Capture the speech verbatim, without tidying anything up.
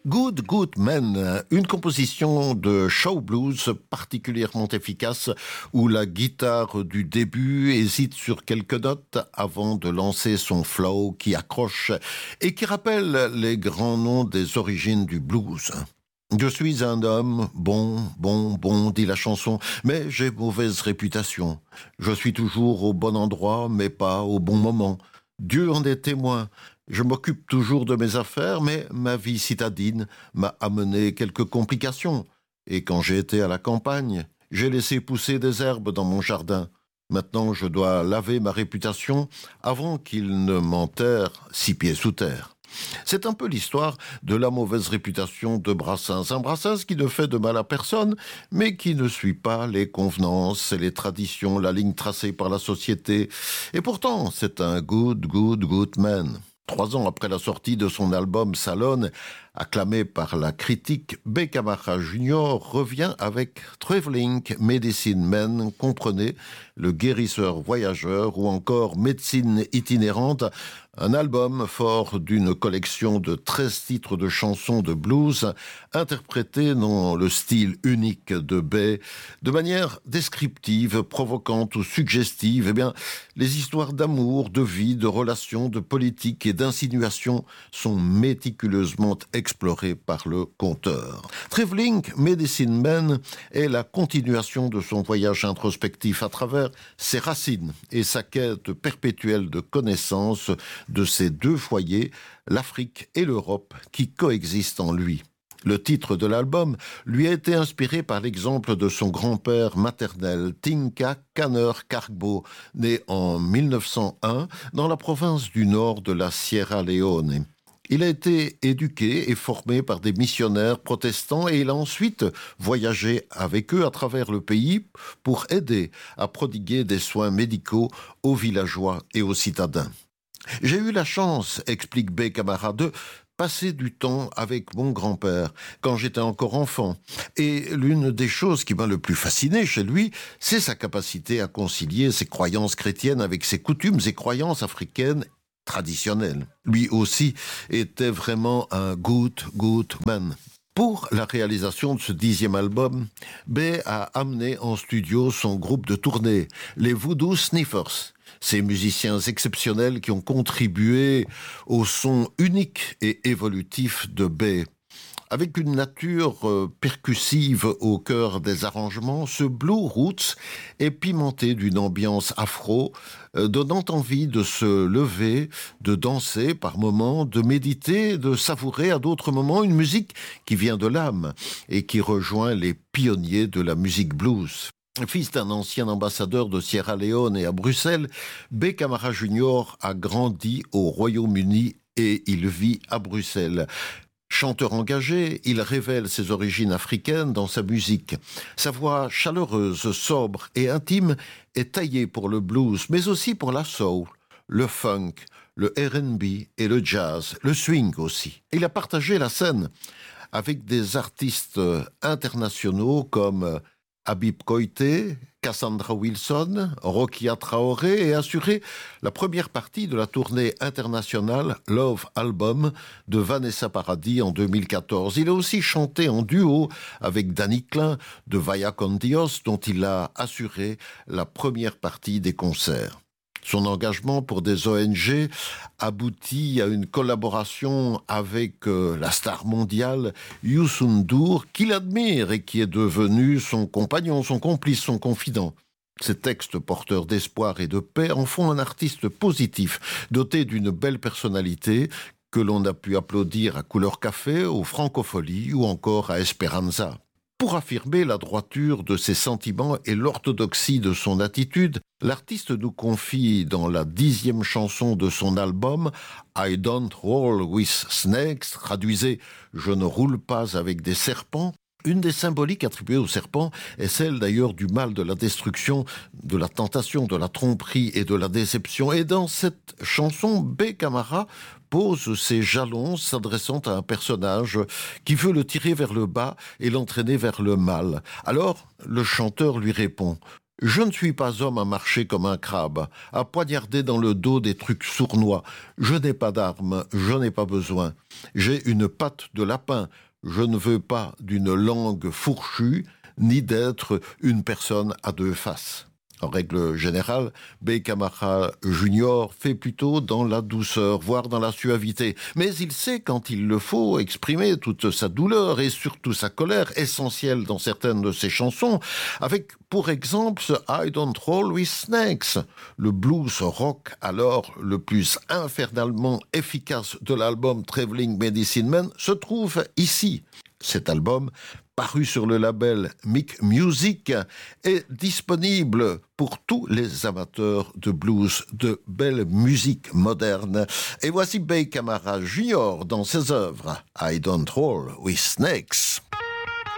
Good Good Men, une composition de show blues particulièrement efficace où la guitare du début hésite sur quelques notes avant de lancer son flow qui accroche et qui rappelle les grands noms des origines du blues. Je suis un homme, bon, bon, bon, dit la chanson, mais j'ai mauvaise réputation. Je suis toujours au bon endroit, mais pas au bon moment. Dieu en est témoin. Je m'occupe toujours de mes affaires, mais ma vie citadine m'a amené quelques complications. Et quand j'ai été à la campagne, j'ai laissé pousser des herbes dans mon jardin. Maintenant, je dois laver ma réputation avant qu'il ne m'enterre six pieds sous terre. C'est un peu l'histoire de la mauvaise réputation de Brassens. Un Brassens qui ne fait de mal à personne, mais qui ne suit pas les convenances et les traditions, la ligne tracée par la société. Et pourtant, c'est un good, good, good man. Trois ans après la sortie de son album Salon, acclamé par la critique, Beck Amara junior revient avec Traveling Medicine Man, comprenez, le guérisseur voyageur ou encore Médecine itinérante, un album fort d'une collection de treize titres de chansons de blues interprétés dans le style unique de Bay, de manière descriptive, provocante ou suggestive. Eh bien, les histoires d'amour, de vie, de relations, de politique et d'insinuation sont méticuleusement explorées par le conteur. Traveling Medicine Man est la continuation de son voyage introspectif à travers ses racines et sa quête perpétuelle de connaissance de ces deux foyers, l'Afrique et l'Europe, qui coexistent en lui. Le titre de l'album lui a été inspiré par l'exemple de son grand-père maternel, Tinka Kanner Cargbo, né en mille neuf cent un dans la province du nord de la Sierra Leone. Il a été éduqué et formé par des missionnaires protestants et il a ensuite voyagé avec eux à travers le pays pour aider à prodiguer des soins médicaux aux villageois et aux citadins. J'ai eu la chance, explique Beck Amara, de passer du temps avec mon grand-père quand j'étais encore enfant. Et l'une des choses qui m'a le plus fasciné chez lui, c'est sa capacité à concilier ses croyances chrétiennes avec ses coutumes et croyances africaines traditionnelles. Lui aussi était vraiment un good, good man. Pour la réalisation de ce dixième album, Bay a amené en studio son groupe de tournée, les Voodoo Sniffers. Ces musiciens exceptionnels qui ont contribué au son unique et évolutif de Bay. Avec une nature euh, percussive au cœur des arrangements, ce Blue Roots est pimenté d'une ambiance afro, euh, donnant envie de se lever, de danser par moments, de méditer, de savourer à d'autres moments une musique qui vient de l'âme et qui rejoint les pionniers de la musique blues. Fils d'un ancien ambassadeur de Sierra Leone et à Bruxelles, Beck Amara junior a grandi au Royaume-Uni et il vit à Bruxelles. Chanteur engagé, il révèle ses origines africaines dans sa musique. Sa voix chaleureuse, sobre et intime est taillée pour le blues, mais aussi pour la soul, le funk, le R and B et le jazz, le swing aussi. Il a partagé la scène avec des artistes internationaux comme Habib Koité, Cassandra Wilson, Rokia Traoré et assuré la première partie de la tournée internationale Love Album de Vanessa Paradis en deux mille quatorze. Il a aussi chanté en duo avec Danny Klein de Vaya con Dios, dont il a assuré la première partie des concerts. Son engagement pour des O N G aboutit à une collaboration avec euh, la star mondiale Youssou N'Dour, qu'il admire et qui est devenu son compagnon, son complice, son confident. Ces textes porteurs d'espoir et de paix en font un artiste positif, doté d'une belle personnalité que l'on a pu applaudir à Couleur Café, au Francofolie ou encore à Esperanza. Pour affirmer la droiture de ses sentiments et l'orthodoxie de son attitude, l'artiste nous confie dans la dixième chanson de son album « I don't roll with snakes », traduisez « Je ne roule pas avec des serpents ». Une des symboliques attribuées aux serpents est celle d'ailleurs du mal, de la destruction, de la tentation, de la tromperie et de la déception. Et dans cette chanson, Beck Amara pose ses jalons s'adressant à un personnage qui veut le tirer vers le bas et l'entraîner vers le mal. Alors, le chanteur lui répond Je ne suis pas homme à marcher comme un crabe, à poignarder dans le dos des trucs sournois. Je n'ai pas d'armes, je n'ai pas besoin. J'ai une patte de lapin. Je ne veux pas d'une langue fourchue, ni d'être une personne à deux faces. En règle générale, Bay Camara Junior fait plutôt dans la douceur, voire dans la suavité. Mais il sait, quand il le faut, exprimer toute sa douleur et surtout sa colère, essentielle dans certaines de ses chansons, avec, pour exemple, ce I Don't Roll with Snakes, le blues rock alors le plus infernalement efficace de l'album Traveling Medicine Man, se trouve ici. Cet album, paru sur le label Mick Music, est disponible pour tous les amateurs de blues, de belle musique moderne. Et voici Bay Camara Junior dans ses œuvres I Don't Roll with Snakes.